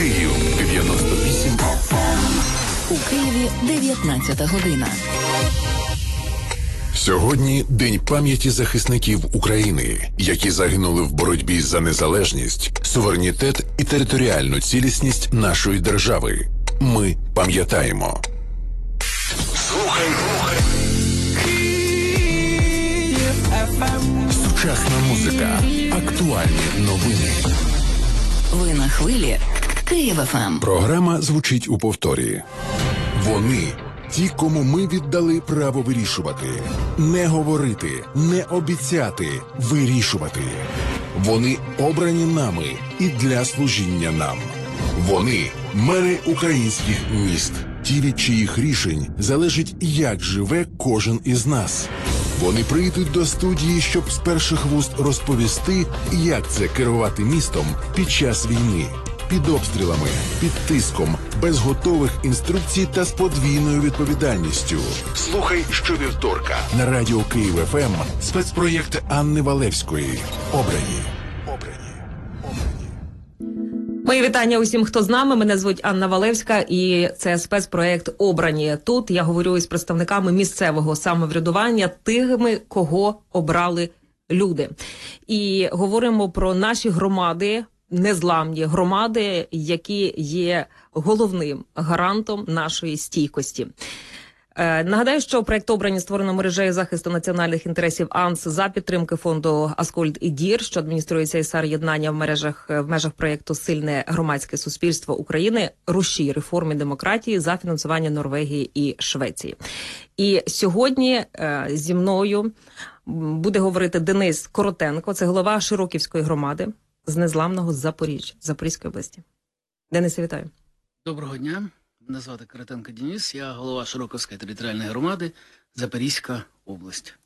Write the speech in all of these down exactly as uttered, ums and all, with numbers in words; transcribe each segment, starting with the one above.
Київ дев'яносто вісім. У Києві дев'ятнадцята година. Сьогодні День пам'яті захисників України, які загинули в боротьбі за незалежність, суверенітет і територіальну цілісність нашої держави. Ми пам'ятаємо. Слухай, слухай. Київ еф ем. Сучасна музика. Актуальні новини. Ви на хвилі Київ еф ем. Програма звучить у повторі. Вони – ті, кому ми віддали право вирішувати. Не говорити, не обіцяти, вирішувати. Вони обрані нами і для служіння нам. Вони – мери українських міст. Ті, від чиїх рішень залежить, як живе кожен із нас. Вони прийдуть до студії, щоб з перших вуст розповісти, як це керувати містом під час війни. Під обстрілами, під тиском, без готових інструкцій та з подвійною відповідальністю. Слухай щовівторка на радіо Київ еф ем спецпроєкт Анни Валевської «Обрані». Обрані. Обрані. Мої вітання усім, хто з нами. Мене звуть Анна Валевська, і це спецпроєкт «Обрані». Тут я говорю із представниками місцевого самоврядування, тими, кого обрали люди. І говоримо про наші громади, незламні громади, які є головним гарантом нашої стійкості. Е, нагадаю, що проєкт «Обрані» створено мережею захисту національних інтересів АНС за підтримки фонду «Аскольд і Дір», що адмініструється ІСАР єднання в межах, в межах проєкту «Сильне громадське суспільство України. Рушій реформи демократії» за фінансування Норвегії і Швеції. І сьогодні е, зі мною буде говорити Денис Коротенко, це голова Широківської громади з незламного Запоріжжя, Запорізької області. Денисе, вітаю. Доброго дня. Мене звати Коротенко Денис. Я голова Широковської територіальної громади, Запорізька область.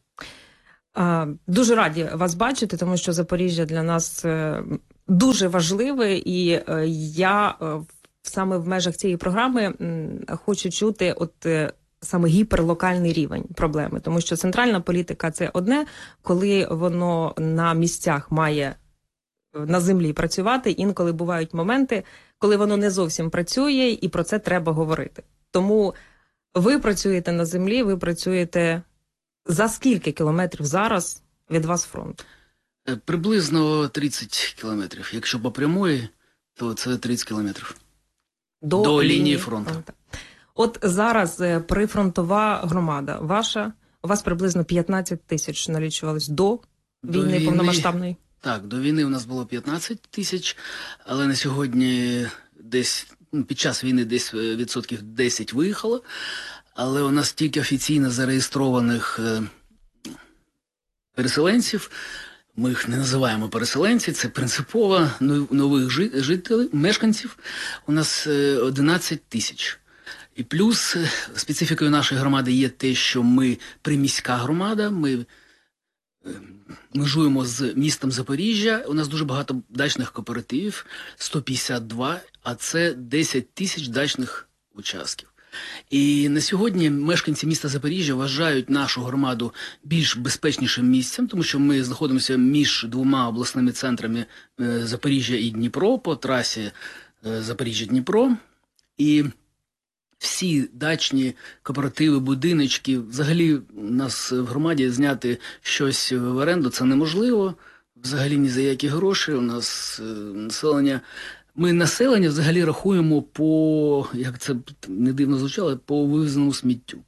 А, дуже раді вас бачити, тому що Запоріжжя для нас е, дуже важливе. І е, я е, саме в межах цієї програми м, хочу чути от е, саме гіперлокальний рівень проблеми. Тому що центральна політика – це одне, коли воно на місцях має на землі працювати, інколи бувають моменти, коли воно не зовсім працює, і про це треба говорити. Тому ви працюєте на землі, ви працюєте за скільки кілометрів зараз від вас фронт? Приблизно тридцять кілометрів. Якщо по прямої, то це тридцять кілометрів. До, До лінії, лінії фронту. фронту. От зараз прифронтова громада ваша, у вас приблизно п'ятнадцять тисяч налічувалось до, до війни, війни повномасштабної? Так, до війни у нас було п'ятнадцять тисяч, але на сьогодні десь, під час війни десь відсотків десять виїхало, але у нас тільки офіційно зареєстрованих е, переселенців, ми їх не називаємо переселенці, це принципово нових жителів, мешканців, у нас одинадцять тисяч. І плюс специфікою нашої громади є те, що ми приміська громада, ми межуємо з містом Запоріжжя, у нас дуже багато дачних кооперативів, сто п'ятдесят два, а це десять тисяч дачних участків. І на сьогодні мешканці міста Запоріжжя вважають нашу громаду більш безпечнішим місцем, тому що ми знаходимося між двома обласними центрами Запоріжжя і Дніпро, по трасі Запоріжжя-Дніпро. І всі дачні кооперативи, будиночки, взагалі у нас в громаді зняти щось в оренду – це неможливо. Взагалі ні за які гроші. У нас населення, ми населення взагалі рахуємо по, як це не дивно звучало, по вивезеному сміттю.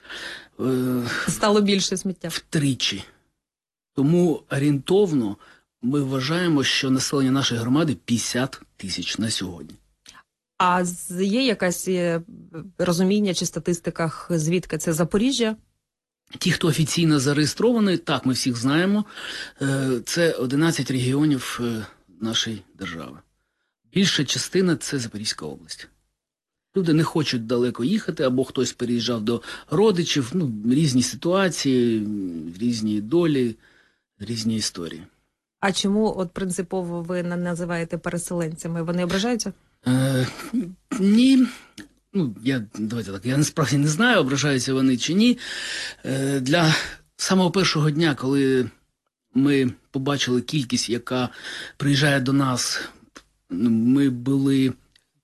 Стало більше сміття. Втричі. Тому орієнтовно ми вважаємо, що населення нашої громади п'ятдесят тисяч на сьогодні. А є якась розуміння чи статистиках, звідки це Запоріжжя? Ті, хто офіційно зареєстрований, так, ми всіх знаємо, це одинадцять регіонів нашої держави. Більша частина – це Запорізька область. Люди не хочуть далеко їхати, або хтось переїжджав до родичів, ну, різні ситуації, різні долі, різні історії. А чому от принципово ви не називаєте переселенцями? Вони ображаються? Е, ні. Ну, я, давайте так, я насправді не знаю, ображаються вони чи ні. Е, для самого першого дня, коли ми побачили кількість, яка приїжджає до нас, ми були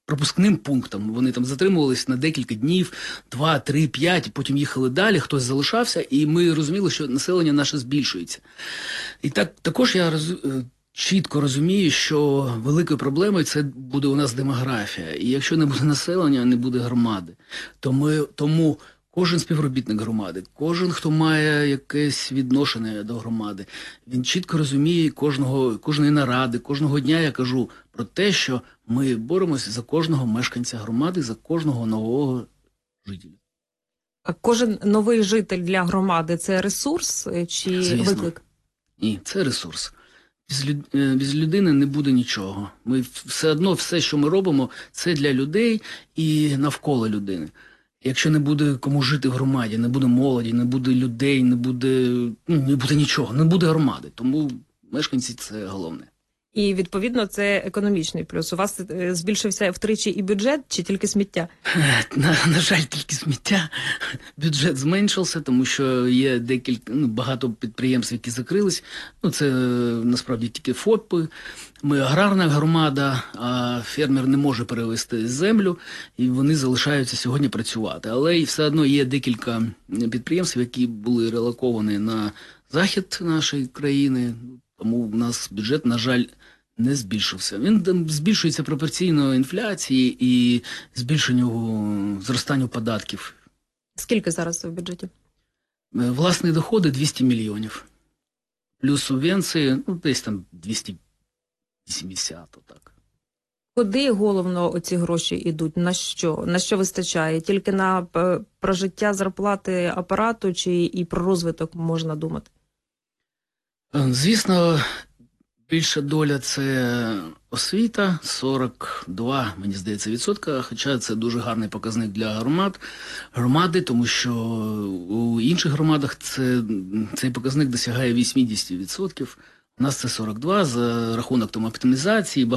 пропускним пунктом. Вони там затримувались на декілька днів, два, три, п'ять, потім їхали далі, хтось залишався, і ми розуміли, що населення наше збільшується. І так також я роз, чітко розумію, що великою проблемою це буде у нас демографія. І якщо не буде населення, не буде громади. Тому, тому кожен співробітник громади, кожен, хто має якесь відношення до громади, він чітко розуміє кожного, кожної наради, кожного дня я кажу про те, що ми боремося за кожного мешканця громади, за кожного нового жителя. А кожен новий житель для громади – це ресурс чи Звісно. виклик? Ні, це ресурс. Без, люд... без людини не буде нічого. Ми все одно, все, що ми робимо, це для людей і навколо людини. Якщо не буде кому жити в громаді, не буде молоді, не буде людей, не буде, ну, не буде нічого, не буде громади. Тому мешканці – це головне. І, відповідно, це економічний плюс. У вас е, збільшився втричі і бюджет, чи тільки сміття? На, на жаль, тільки сміття. Бюджет зменшився, тому що є декілька, ну, багато підприємств, які закрились. Ну, це насправді тільки ФОПи. Ми аграрна громада, а фермер не може перевести землю, і вони залишаються сьогодні працювати. Але і все одно є декілька підприємств, які були релоковані на захід нашої країни. Тому у нас бюджет, на жаль, не збільшився. Він збільшується пропорційно інфляції і збільшенню, зростанню податків. Скільки зараз в бюджеті? Власні доходи – двісті мільйонів. Плюс субвенції, ну, десь там двісті вісімдесят, отак. Куди головно оці гроші йдуть? На що? На що вистачає? Тільки на е, прожиття зарплати апарату чи і про розвиток можна думати? Звісно, більша доля – це освіта, сорок два, мені здається, відсотка, хоча це дуже гарний показник для громад, громади, тому що у інших громадах це, цей показник досягає вісімдесят відсотків, у нас це сорок два за рахунок там оптимізації,